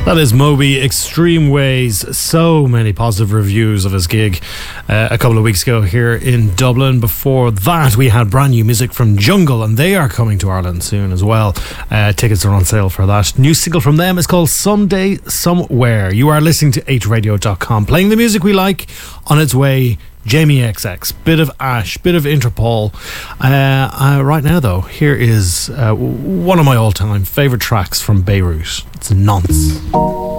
That is Moby, Extreme Ways. So many positive reviews of his gig a couple of weeks ago here in Dublin. Before that, we had brand new music from Jungle, and they are coming to Ireland soon as well. Tickets are on sale for that. New single from them is called Someday Somewhere. You are listening to hradio.com, playing the music we like. On its way, Jamie XX, bit of Ash, bit of Interpol. Right now, though, here is one of my all-time favourite tracks from Beirut. It's Nonce.